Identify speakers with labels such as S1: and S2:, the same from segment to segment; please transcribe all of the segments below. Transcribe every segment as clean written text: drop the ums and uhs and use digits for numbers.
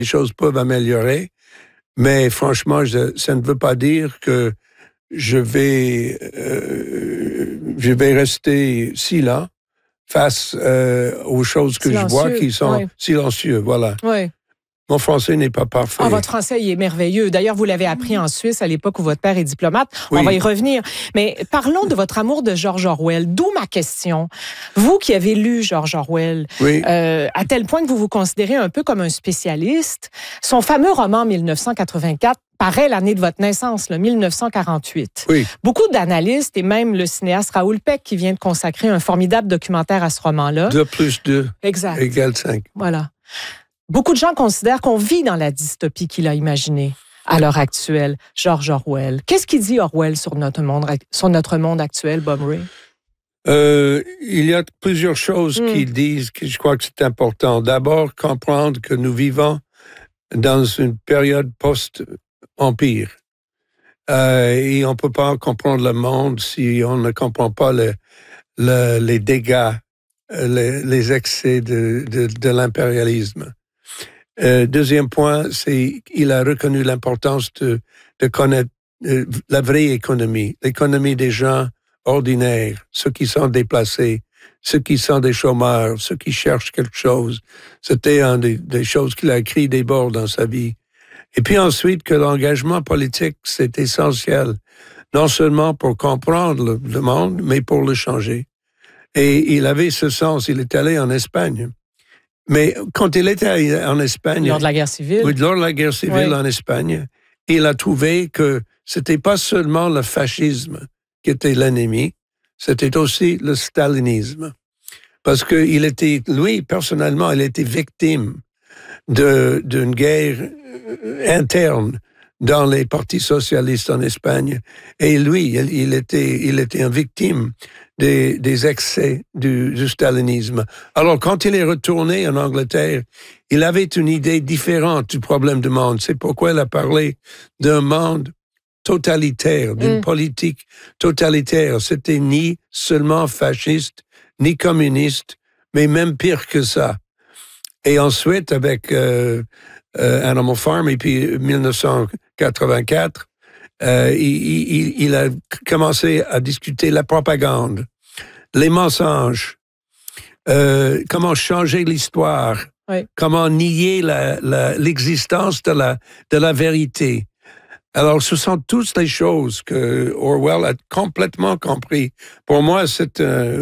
S1: les choses peuvent améliorer, mais franchement, ça ne veut pas dire que je vais rester silent face aux choses que je vois qui sont silencieux. Voilà.
S2: Oui.
S1: Mon français n'est pas parfait.
S2: Votre français, il est merveilleux. D'ailleurs, vous l'avez appris en Suisse à l'époque où votre père est diplomate.
S1: Oui.
S2: On va y revenir. Mais parlons de votre amour de George Orwell. D'où ma question. Vous qui avez lu George Orwell,
S1: oui.
S2: À tel point que vous vous considérez un peu comme un spécialiste, son fameux roman 1984 paraît l'année de votre naissance, 1948.
S1: Oui.
S2: Beaucoup d'analystes et même le cinéaste Raoul Peck qui vient de consacrer un formidable documentaire à ce roman-là.
S1: 2 + 2
S2: exact.
S1: égale 5.
S2: Voilà. Beaucoup de gens considèrent qu'on vit dans la dystopie qu'il a imaginée à l'heure actuelle, George Orwell. Qu'est-ce qu'il dit Orwell sur notre monde actuel, Bob Ray?
S1: Il y a plusieurs choses qu'ils disent que je crois que c'est important. D'abord, comprendre que nous vivons dans une période post-empire. Et on ne peut pas comprendre le monde si on ne comprend pas les dégâts, les excès de l'impérialisme. Deuxième point, c'est qu'il a reconnu l'importance de connaître la vraie économie, l'économie des gens ordinaires, ceux qui sont déplacés, ceux qui sont des chômeurs, ceux qui cherchent quelque chose. C'était une des choses qu'il a écrit des bords dans sa vie. Et puis ensuite, que l'engagement politique, c'est essentiel, non seulement pour comprendre le monde, mais pour le changer. Et il avait ce sens, il est allé en Espagne. Mais quand il était en Espagne...
S2: Lors de la guerre civile.
S1: Oui, lors de la guerre civile
S2: oui.
S1: En Espagne, il a trouvé que c'était pas seulement le fascisme qui était l'ennemi, c'était aussi le stalinisme. Parce que lui, personnellement, il était victime d'une guerre interne dans les partis socialistes en Espagne. Et lui, il était une victime des excès du stalinisme. Alors, quand il est retourné en Angleterre, il avait une idée différente du problème du monde. C'est pourquoi il a parlé d'un monde totalitaire, d'une politique totalitaire. C'était ni seulement fasciste, ni communiste, mais même pire que ça. Et ensuite, avec Animal Farm, et puis 1984, il a commencé à discuter la propagande, les mensonges, comment changer l'histoire,
S2: oui.
S1: comment nier l'existence de la vérité. Alors, ce sont toutes les choses que Orwell a complètement compris. Pour moi, c'est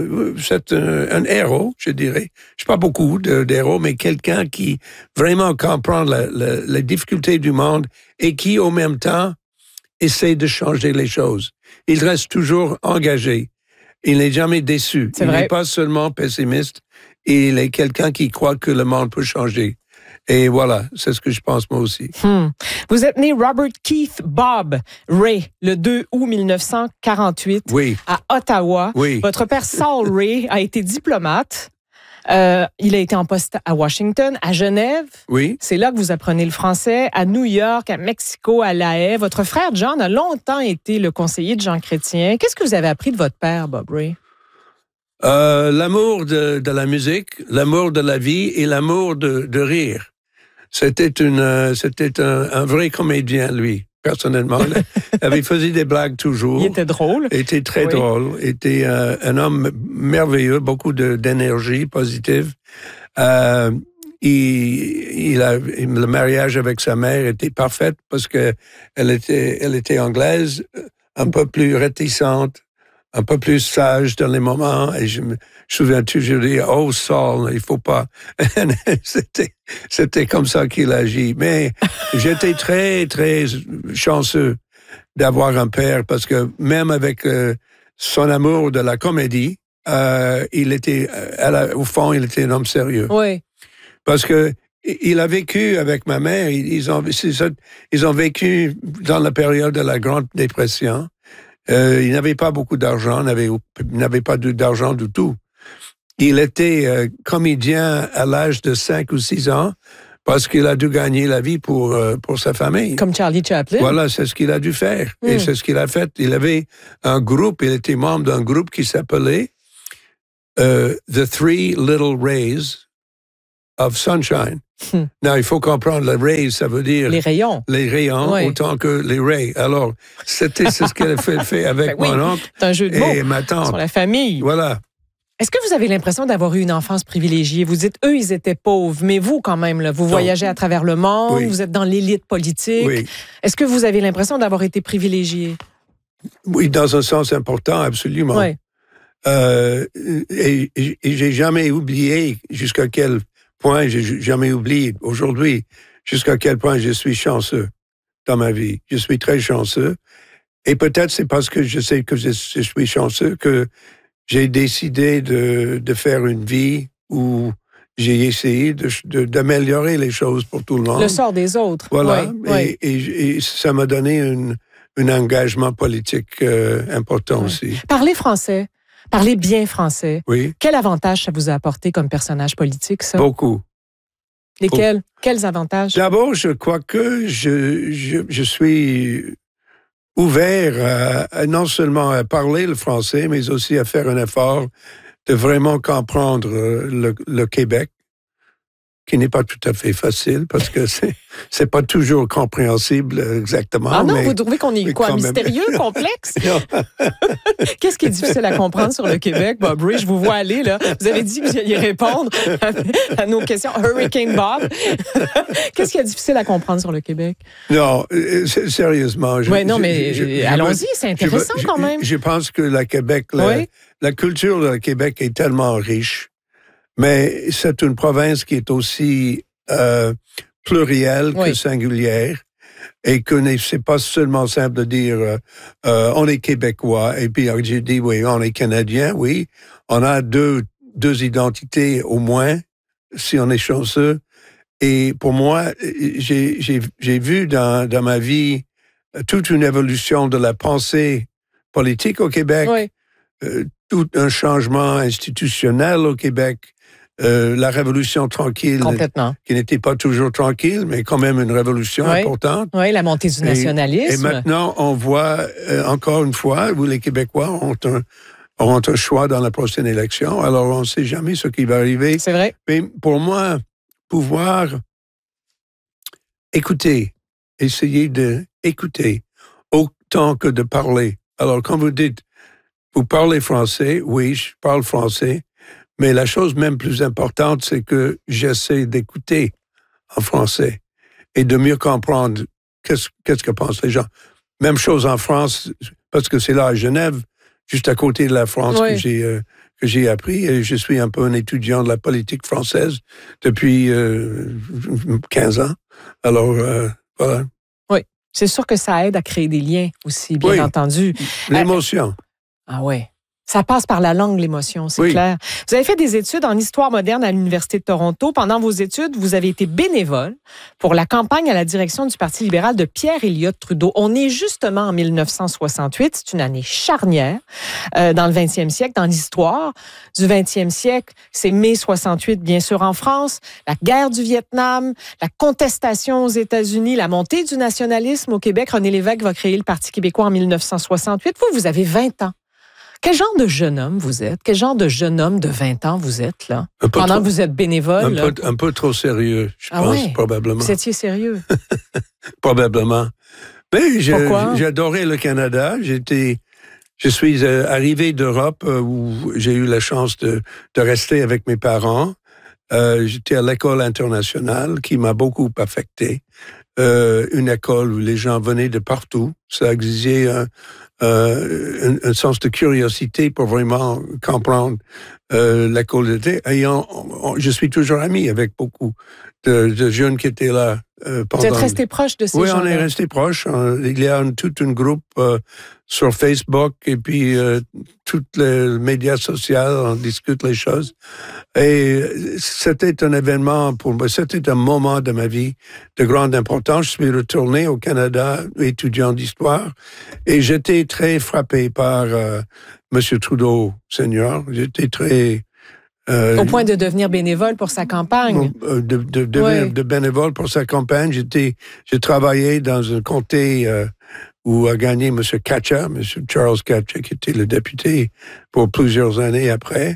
S1: un héros, je dirais. Je sais pas beaucoup d'héros, mais quelqu'un qui vraiment comprend les difficultés du monde et qui, au même temps, essaie de changer les choses. Il reste toujours engagé. Il n'est jamais déçu. Il n'est pas seulement pessimiste. Il est quelqu'un qui croit que le monde peut changer. Et voilà, c'est ce que je pense moi aussi.
S2: Vous êtes né Robert Keith Bob Ray le 2 août 1948 à Ottawa.
S1: Oui.
S2: Votre père Saul Ray a été diplomate. Il a été en poste à Washington, à Genève.
S1: Oui.
S2: C'est là que vous apprenez le français, à New York, à Mexico, à La Haye. Votre frère John a longtemps été le conseiller de Jean Chrétien. Qu'est-ce que vous avez appris de votre père, Bob Ray?
S1: L'amour de la musique, l'amour de la vie et l'amour de rire. C'était un vrai comédien, lui, personnellement. Il faisait des blagues toujours.
S2: Il était drôle.
S1: Il était très drôle. Il était un homme merveilleux, beaucoup d'énergie positive. Le mariage avec sa mère était parfait parce que elle était anglaise, un peu plus réticente, un peu plus sage dans les moments. Et je me souviens toujours dire, oh Saul, il faut pas. C'était comme ça qu'il agit. Mais j'étais très, très chanceux d'avoir un père parce que même avec son amour de la comédie, il était, au fond, il était un homme sérieux.
S2: Oui.
S1: Parce que il a vécu avec ma mère, ils ont vécu dans la période de la Grande Dépression. Il n'avait pas beaucoup d'argent, il n'avait pas d'argent du tout. Il était comédien à l'âge de 5 ou 6 ans parce qu'il a dû gagner la vie pour sa famille.
S2: Comme Charlie Chaplin.
S1: Voilà, c'est ce qu'il a dû faire. Et c'est ce qu'il a fait. Il avait un groupe, il était membre d'un groupe qui s'appelait The Three Little Rays of Sunshine. Non, il faut comprendre, le rays, ça veut dire...
S2: Les rayons.
S1: Les rayons,
S2: Oui.
S1: autant que les rays. Alors, c'est ce qu'elle a fait avec
S2: Ben oui,
S1: mon oncle
S2: c'est un jeu de
S1: et
S2: mots
S1: ma tante.
S2: sur la famille.
S1: Voilà.
S2: Est-ce que vous avez l'impression d'avoir eu une enfance privilégiée? Vous dites, eux, ils étaient pauvres, mais vous, quand même, là, vous voyagez à travers le monde,
S1: Oui.
S2: vous êtes dans l'élite politique.
S1: Oui.
S2: Est-ce que vous avez l'impression d'avoir été privilégié?
S1: Oui, dans un sens important, absolument.
S2: Oui.
S1: Et j'ai jamais oublié jusqu'à quel point, j'ai jamais oublié aujourd'hui, jusqu'à quel point je suis chanceux dans ma vie. Je suis très chanceux. Et peut-être c'est parce que je sais que je suis chanceux que j'ai décidé de faire une vie où j'ai essayé d'améliorer les choses pour tout le monde.
S2: Le sort des autres.
S1: Voilà.
S2: Oui, oui.
S1: Et ça m'a donné un engagement politique important aussi.
S2: Parlez français. Parlez bien français.
S1: Oui.
S2: Quel avantage ça vous a apporté comme personnage politique, ça?
S1: Beaucoup.
S2: Lesquels? Quels avantages?
S1: D'abord, je crois que je suis ouvert non seulement à parler le français, mais aussi à faire un effort de vraiment comprendre le Québec, qui n'est pas tout à fait facile parce que c'est pas toujours compréhensible exactement.
S2: Ah non,
S1: mais,
S2: vous trouvez qu'on est quoi,
S1: quand même.
S2: mystérieux, complexe? Qu'est-ce qui est difficile à comprendre sur le Québec, Bob Ray? Je vous vois aller, là. Vous avez dit que vous alliez répondre à nos questions. Hurricane Bob. Qu'est-ce qui est difficile à comprendre sur le Québec?
S1: Non, sérieusement.
S2: Oui, non, mais allons-y, c'est intéressant quand même.
S1: Je pense que le Québec, la culture du Québec est tellement riche, mais c'est une province qui est aussi plurielle que singulière. Et que c'est pas seulement simple de dire on est Québécois et puis j'ai dit oui, on est Canadien, oui. On a deux identités au moins, si on est chanceux. Et pour moi, j'ai vu dans ma vie toute une évolution de la pensée politique au Québec, tout un changement institutionnel au Québec. La révolution tranquille, qui n'était pas toujours tranquille, mais quand même une révolution importante.
S2: Oui, la montée du nationalisme.
S1: Et maintenant, on voit encore une fois où les Québécois auront un choix dans la prochaine élection. Alors, on ne sait jamais ce qui va arriver.
S2: C'est vrai.
S1: Mais pour moi, pouvoir écouter, essayer d'écouter autant que de parler. Alors, quand vous dites, vous parlez français, oui, je parle français. Mais la chose même plus importante, c'est que j'essaie d'écouter en français et de mieux comprendre qu'est-ce que pensent les gens. Même chose en France, parce que c'est là à Genève, juste à côté de la France, que j'ai appris. Et je suis un peu un étudiant de la politique française depuis 15 ans. Alors, voilà.
S2: Oui, c'est sûr que ça aide à créer des liens aussi, bien entendu.
S1: L'émotion.
S2: Ah ouais. Ça passe par la langue, l'émotion, c'est clair. Vous avez fait des études en histoire moderne à l'Université de Toronto. Pendant vos études, vous avez été bénévole pour la campagne à la direction du Parti libéral de Pierre Elliott Trudeau. On est justement en 1968. C'est une année charnière dans le 20e siècle, dans l'histoire du 20e siècle. C'est mai 68, bien sûr, en France. La guerre du Vietnam, la contestation aux États-Unis, la montée du nationalisme au Québec. René Lévesque va créer le Parti québécois en 1968. Vous avez 20 ans. Quel genre de jeune homme vous êtes? Quel genre de jeune homme de 20 ans vous êtes, là? Pendant que vous êtes bénévole?
S1: Un peu trop sérieux, je pense, probablement.
S2: Vous étiez sérieux?
S1: Probablement. Mais
S2: Pourquoi?
S1: J'ai adoré le Canada. Je suis arrivé d'Europe où j'ai eu la chance de rester avec mes parents. J'étais à l'école internationale qui m'a beaucoup affecté. Une école où les gens venaient de partout. Ça exigeait un sens de curiosité pour vraiment comprendre l'école d'été. Et je suis toujours ami avec beaucoup de jeunes qui étaient là pendant...
S2: Vous êtes resté proche de ces gens-là?
S1: Oui, on est resté proche. Il y a tout un groupe sur Facebook et puis tous les médias sociaux, on discute les choses. Et c'était un événement pour moi, c'était un moment de ma vie de grande importance. Je suis retourné au Canada, étudiant d'histoire, et j'étais très frappé par M. Trudeau, Senior. J'étais très...
S2: au point de devenir bénévole pour sa campagne.
S1: De bénévole pour sa campagne. J'ai travaillé dans un comté où a gagné M. Katcha, M. Charles Katcha, qui était le député pour plusieurs années après.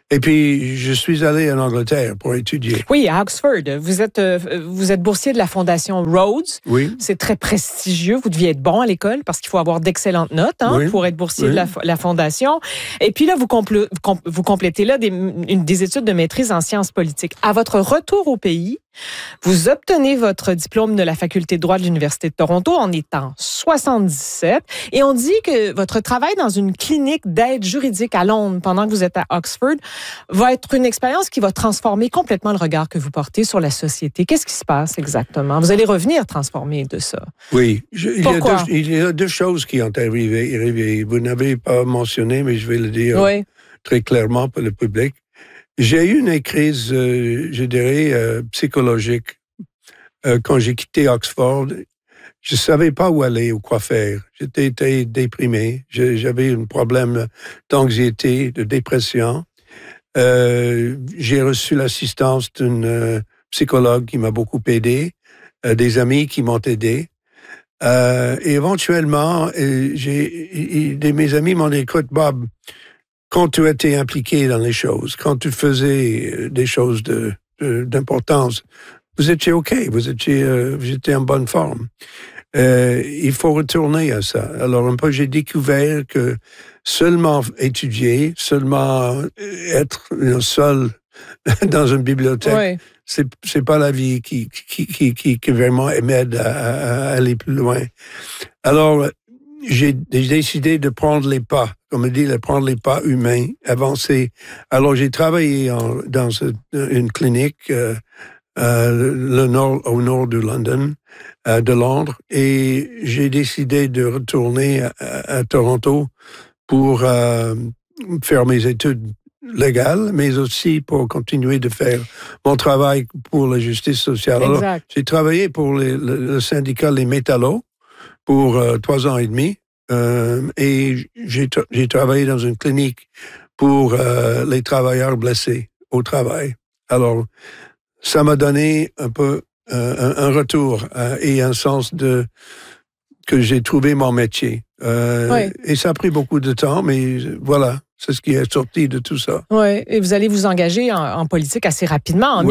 S1: Et puis, je suis allé en Angleterre pour étudier.
S2: Oui, à Oxford. Vous êtes boursier de la Fondation Rhodes.
S1: Oui.
S2: C'est très prestigieux. Vous deviez être bon à l'école parce qu'il faut avoir d'excellentes notes pour être boursier de la Fondation. Et puis là, vous complétez là des études de maîtrise en sciences politiques. À votre retour au pays, vous obtenez votre diplôme de la faculté de droit de l'Université de Toronto en étant 77. Et on dit que votre travail dans une clinique d'aide juridique à Londres pendant que vous êtes à Oxford va être une expérience qui va transformer complètement le regard que vous portez sur la société. Qu'est-ce qui se passe exactement? Vous allez revenir transformer de ça.
S1: Oui.
S2: Pourquoi?
S1: Il y a deux choses qui ont arrivé. Vous n'avez pas mentionné, mais je vais le dire très clairement pour le public. J'ai eu une crise, je dirais, psychologique. Quand j'ai quitté Oxford, je ne savais pas où aller ou quoi faire. J'étais déprimé. J'avais un problème d'anxiété, de dépression. J'ai reçu l'assistance d'une psychologue qui m'a beaucoup aidé, des amis qui m'ont aidé. Et éventuellement, mes amis m'ont dit, écoute, Bob, quand tu étais impliqué dans les choses, quand tu faisais des choses d'importance, vous étiez OK, vous étiez en bonne forme. Il faut retourner à ça. Alors, un peu, j'ai découvert que seulement étudier, seulement être seul dans une bibliothèque, c'est pas la vie qui vraiment m'aide à aller plus loin. Alors, j'ai décidé de prendre les pas, comme on dit, de prendre les pas humains, avancer. Alors, j'ai travaillé dans une clinique au nord de Londres, et j'ai décidé de retourner à Toronto pour faire mes études légales, mais aussi pour continuer de faire mon travail pour la justice sociale. Alors, j'ai travaillé pour le syndicat Les Métallos pour 3 ans et demi, et j'ai travaillé dans une clinique pour les travailleurs blessés au travail. Alors, ça m'a donné un peu un retour et un sens que j'ai trouvé mon métier. Et ça a pris beaucoup de temps, mais voilà, c'est ce qui est sorti de tout ça.
S2: Oui, et vous allez vous engager en politique assez rapidement. En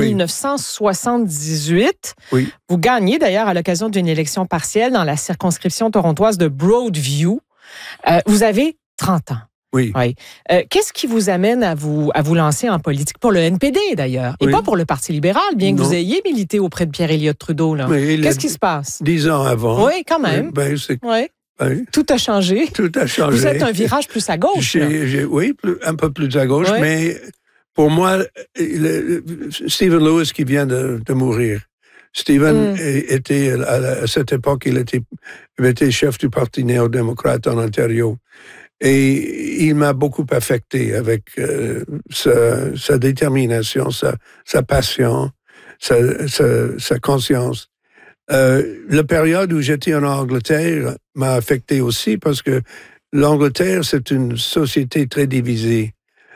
S2: 1978, vous gagnez d'ailleurs à l'occasion d'une élection partielle dans la circonscription torontoise de Broadview. Vous avez 30 ans.
S1: Oui.
S2: Qu'est-ce qui vous amène à vous lancer en politique? Pour le NPD, d'ailleurs, et pas pour le Parti libéral, bien que vous ayez milité auprès de Pierre-Elliott Trudeau. Qu'est-ce qui se passe?
S1: 10 ans avant.
S2: Oui, quand même. Tout a changé.
S1: Tout a changé.
S2: Vous êtes un virage plus à gauche.
S1: Oui, un peu plus à gauche, mais pour moi, Stephen Lewis qui vient de mourir. Stephen était, à cette époque, il était chef du Parti néo-démocrate en Ontario. Et il m'a beaucoup affecté avec sa détermination, sa passion, sa conscience. La période où j'étais en Angleterre m'a affecté aussi parce que l'Angleterre, c'est une société très divisée,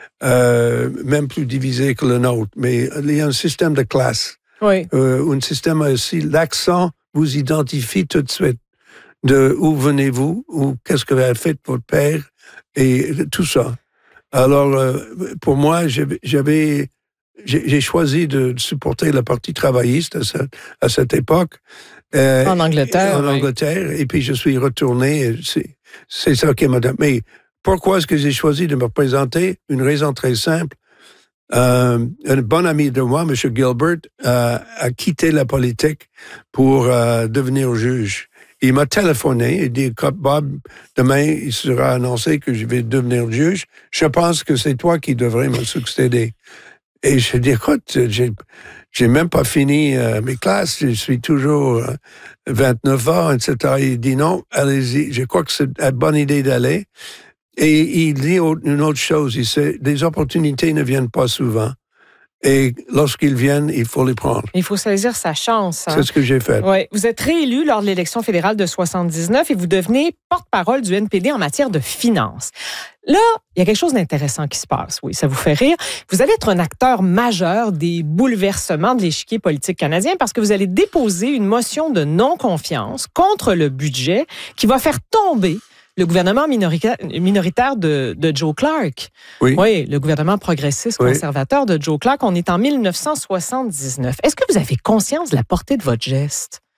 S1: même plus divisée que le nôtre. Mais il y a un système de classe. Un système aussi, l'accent vous identifie tout de suite de où venez-vous, ou qu'est-ce que vous avez fait votre père, et tout ça. Alors, pour moi, j'ai choisi de supporter le Parti travailliste à cette époque.
S2: En Angleterre.
S1: En Angleterre, et puis je suis retourné. C'est ça qui m'a donné. Mais pourquoi est-ce que j'ai choisi de me présenter? Une raison très simple. Un bon ami de moi, M. Gilbert, a quitté la politique pour devenir juge. Il m'a téléphoné et dit, Bob, demain, il sera annoncé que je vais devenir juge. Je pense que c'est toi qui devrais me succéder. Et je dis, écoute, j'ai même pas fini mes classes, je suis toujours 29 ans, etc. Il dit, non, allez-y, je crois que c'est une bonne idée d'aller. Et il dit une autre chose, il sait, des opportunités ne viennent pas souvent. Et lorsqu'ils viennent, il faut les prendre.
S2: Il faut saisir sa chance.
S1: C'est ce que j'ai fait.
S2: Oui. Vous êtes réélu lors de l'élection fédérale de 79 et vous devenez porte-parole du NPD en matière de finances. Là, il y a quelque chose d'intéressant qui se passe. Oui, ça vous fait rire. Vous allez être un acteur majeur des bouleversements de l'échiquier politique canadien parce que vous allez déposer une motion de non-confiance contre le budget qui va faire tomber le gouvernement minoritaire de Joe Clark.
S1: Oui.
S2: Oui, le gouvernement progressiste conservateur de Joe Clark. On est en 1979. Est-ce que vous avez conscience de la portée de votre geste?